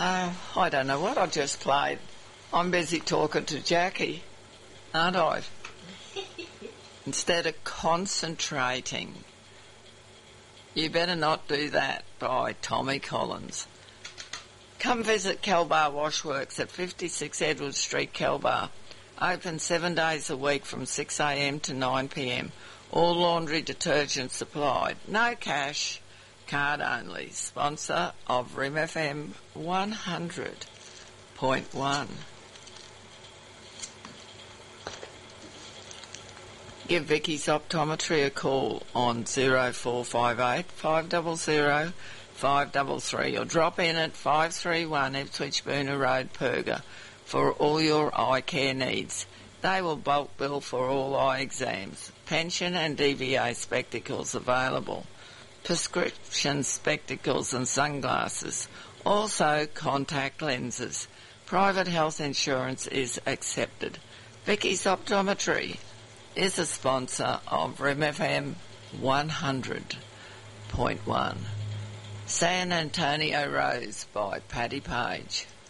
I don't know what I just played. I'm busy talking to Jackie, aren't I? Instead of concentrating. You better not do that, by Tommy Collins. Come visit Kelbar Washworks at 56 Edward Street, Kelbar. Open 7 days a week from 6 a.m. to 9 p.m. All laundry detergent supplied. No cash, card only. Sponsor of Rim FM 100.1. Give Vicky's Optometry a call on 0458 500 533 or drop in at 531 Ipswich Booner Road, Perga for all your eye care needs. They will bulk bill for all eye exams. Pension and DVA spectacles available. Prescription spectacles and sunglasses. Also contact lenses. Private health insurance is accepted. Vicky's Optometry is a sponsor of Rim FM 100.1. San Antonio Rose by Paddy Page.